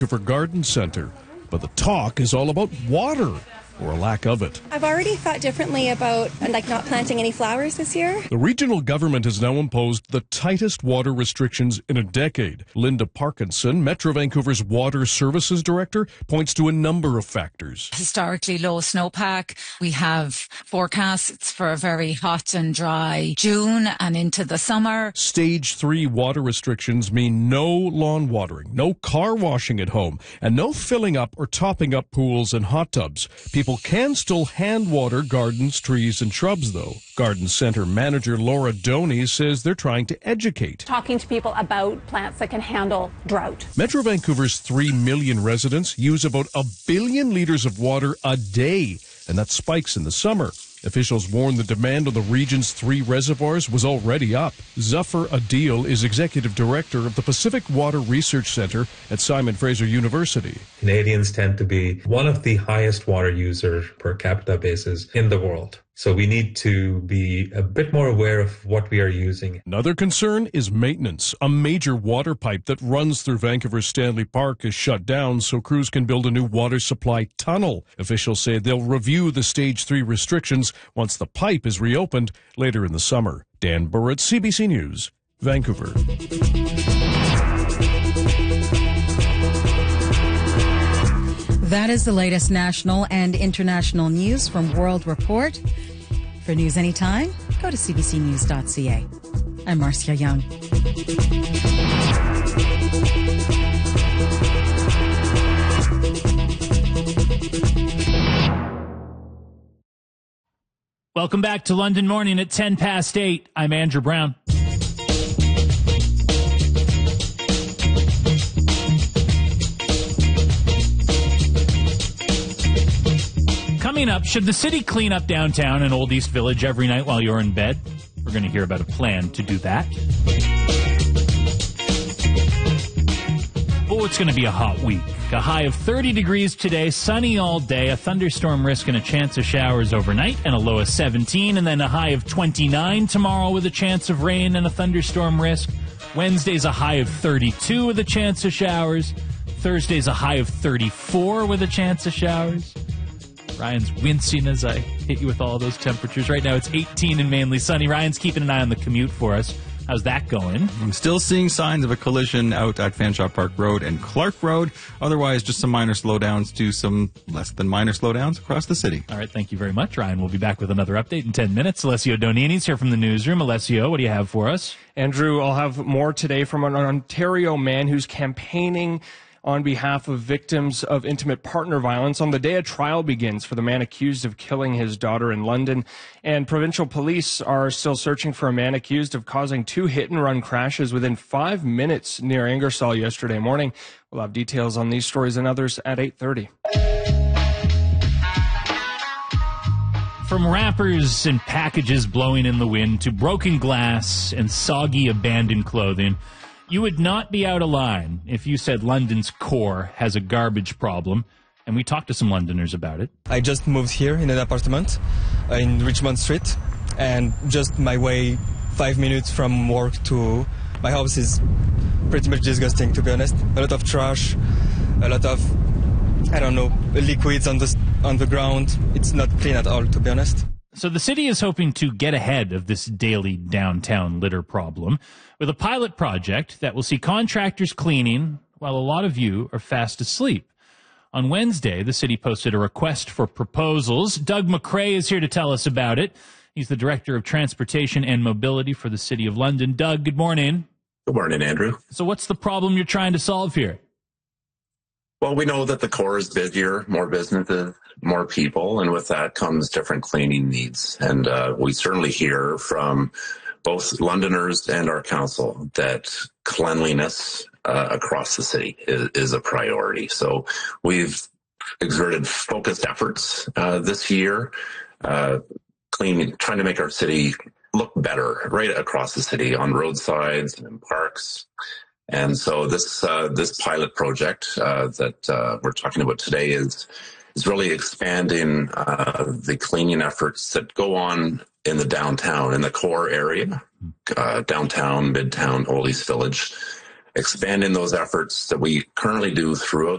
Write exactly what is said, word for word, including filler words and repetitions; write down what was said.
For Garden Center, but the talk is all about water, or a lack of it. I've already thought differently about like not planting any flowers this year. The regional government has now imposed the tightest water restrictions in a decade. Linda Parkinson, Metro Vancouver's Water Services Director, points to a number of factors. Historically low snowpack. We have forecasts for a very hot and dry June and into the summer. Stage three water restrictions mean no lawn watering, no car washing at home, and no filling up or topping up pools and hot tubs. People can still hand water gardens, trees, and shrubs, though. Garden Center manager Laura Doney says they're trying to educate. Talking to people about plants that can handle drought. Metro Vancouver's three million residents use about a billion liters of water a day, and that spikes in the summer. Officials warn the demand on the region's three reservoirs was already up. Zafar Adil is executive director of the Pacific Water Research Center at Simon Fraser University. Canadians tend to be one of the highest water users per capita basis in the world. So we need to be a bit more aware of what we are using. Another concern is maintenance. A major water pipe that runs through Vancouver's Stanley Park is shut down so crews can build a new water supply tunnel. Officials say they'll review the stage three restrictions once the pipe is reopened later in the summer. Dan Burrett, C B C News, Vancouver. That is the latest national and international news from World Report. For news anytime, go to c b c news dot c a. I'm Marcia Young. Welcome back to London Morning at ten past eight. I'm Andrew Brown. Coming up, should the city clean up downtown and Old East Village every night while you're in bed? We're going to hear about a plan to do that. Oh, it's going to be a hot week. A high of thirty degrees today, sunny all day, a thunderstorm risk and a chance of showers overnight, and a low of seventeen, and then a high of twenty-nine tomorrow with a chance of rain and a thunderstorm risk. Wednesday's a high of thirty-two with a chance of showers. Thursday's a high of thirty-four with a chance of showers. Ryan's wincing as I hit you with all those temperatures. Right now it's eighteen and mainly sunny. Ryan's keeping an eye on the commute for us. How's that going? I'm still seeing signs of a collision out at Fanshawe Park Road and Clark Road. Otherwise, just some minor slowdowns to some less than minor slowdowns across the city. All right, thank you very much, Ryan. We'll be back with another update in ten minutes. Alessio Donini's here from the newsroom. Alessio, what do you have for us? Andrew, I'll have more today from an Ontario man who's campaigning on behalf of victims of intimate partner violence on the day a trial begins for the man accused of killing his daughter in London. And provincial police are still searching for a man accused of causing two hit-and-run crashes within five minutes near Ingersoll yesterday morning. We'll have details on these stories and others at eight thirty. From wrappers and packages blowing in the wind to broken glass and soggy abandoned clothing, you would not be out of line if you said London's core has a garbage problem, and we talked to some Londoners about it. I just moved here in an apartment uh, in Richmond Street, and just my way five minutes from work to my house is pretty much disgusting, to be honest. A lot of trash, a lot of, I don't know, liquids on the, on the ground. It's not clean at all, to be honest. So the city is hoping to get ahead of this daily downtown litter problem with a pilot project that will see contractors cleaning while a lot of you are fast asleep. On Wednesday, the city posted a request for proposals. Doug McRae is here to tell us about it. He's the Director of Transportation and Mobility for the City of London. Doug, good morning. Good morning, Andrew. So what's the problem you're trying to solve here? Well, we know that the core is busier, more businesses, more people, and with that comes different cleaning needs. And uh, we certainly hear from both Londoners and our council that cleanliness uh, across the city is, is a priority. So we've exerted focused efforts uh, this year, uh, cleaning, trying to make our city look better right across the city on roadsides and in parks. And so this uh, this pilot project uh, that uh, we're talking about today is is really expanding uh, the cleaning efforts that go on in the downtown, in the core area, uh, downtown, midtown, Old East Village, expanding those efforts that we currently do throughout